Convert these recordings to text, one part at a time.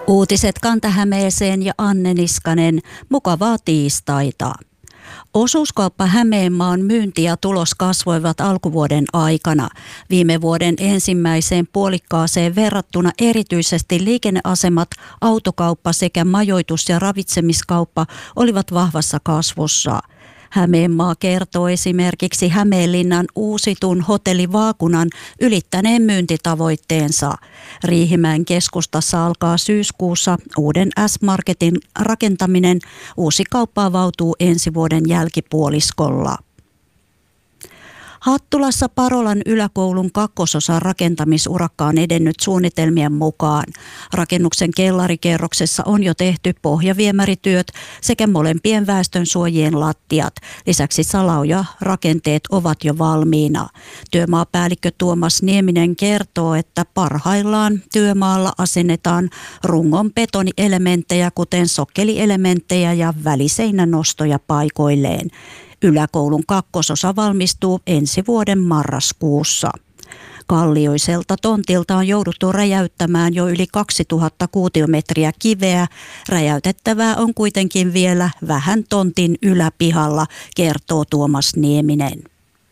Uutiset Kanta-Hämeeseen ja Anne Niskanen. Mukavaa tiistaita. Osuuskauppa Hämeenmaan myynti ja tulos kasvoivat alkuvuoden aikana. Viime vuoden ensimmäiseen puolikkaaseen verrattuna erityisesti liikenneasemat, autokauppa sekä majoitus- ja ravitsemiskauppa olivat vahvassa kasvussa. Hämeenmaa kertoo esimerkiksi Hämeenlinnan uusitun hotelli Vaakunan ylittäneen myyntitavoitteensa. Riihimäen keskustassa alkaa syyskuussa uuden S-Marketin rakentaminen. Uusi kauppa avautuu ensi vuoden jälkipuoliskolla. Hattulassa Parolan yläkoulun kakkososan rakentamisurakka on edennyt suunnitelmien mukaan. Rakennuksen kellarikerroksessa on jo tehty pohjaviemärityöt sekä molempien väestönsuojien lattiat. Lisäksi salao ja rakenteet ovat jo valmiina. Työmaapäällikkö Tuomas Nieminen kertoo, että parhaillaan työmaalla asennetaan rungon betonielementtejä, kuten sokkelielementtejä ja väliseinänostoja paikoilleen. Yläkoulun kakkososa valmistuu ensi vuoden marraskuussa. Kallioiselta tontilta on jouduttu räjäyttämään jo yli 2000 kuutiometriä kiveä. Räjäytettävää on kuitenkin vielä vähän tontin yläpihalla, kertoo Tuomas Nieminen.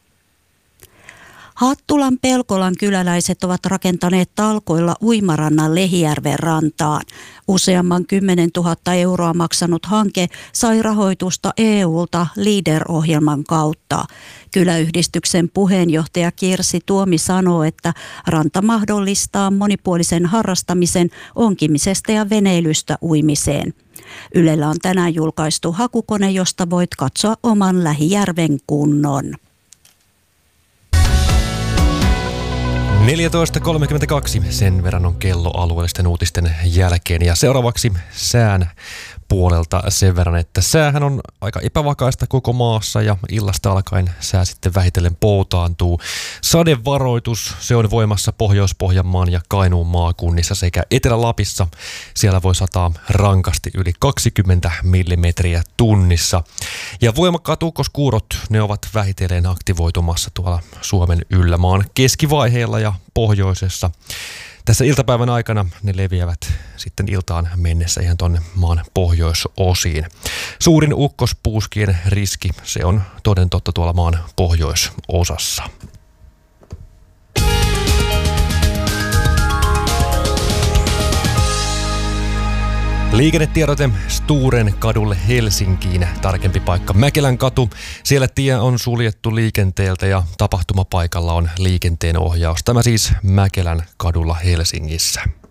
Hattulan Pelkolan kyläläiset ovat rakentaneet talkoilla uimarannan Lehijärven rantaan. Useamman 10 000 euroa maksanut hanke sai rahoitusta EUlta LEADER-ohjelman kautta. Kyläyhdistyksen puheenjohtaja Kirsi Tuomi sanoo, että ranta mahdollistaa monipuolisen harrastamisen onkimisesta ja veneilystä uimiseen. Ylellä on tänään julkaistu hakukone, josta voit katsoa oman lähijärven kunnon. 14.32, sen verran on kello alueellisten uutisten jälkeen ja seuraavaksi sään puolelta sen verran, että säähän on aika epävakaista koko maassa ja illasta alkaen sää sitten vähitellen poutaantuu. Sadevaroitus, se on voimassa Pohjois-Pohjanmaan ja Kainuun maakunnissa sekä Etelä-Lapissa. Siellä voi sataa rankasti yli 20 millimetriä tunnissa. Ja voimakkaat ukkoskuurot, ne ovat vähitellen aktivoitumassa tuolla Suomen yllämaan keskivaiheella ja pohjoisessa. Tässä iltapäivän aikana ne leviävät sitten iltaan mennessä ihan tuonne maan pohjoisosiin. Suurin ukkospuuskien riski, se on toden totta tuolla maan pohjoisosassa. Liikennetiedote Sturen kadulle Helsinkiin. Tarkempi paikka Mäkelän katu. Siellä tie on suljettu liikenteeltä ja tapahtumapaikalla on liikenteenohjaus. Tämä siis Mäkelän kadulla Helsingissä.